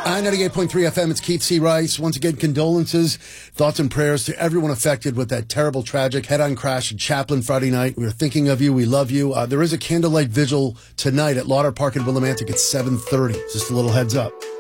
98.3 FM, it's Keith C. Rice. Once again, condolences, thoughts and prayers to everyone affected with that terrible, tragic head-on crash in Chaplin Friday night. We are thinking of you. We love you. There is a candlelight vigil tonight at Lauder Park in Willimantic at 7:30. Just a little heads up.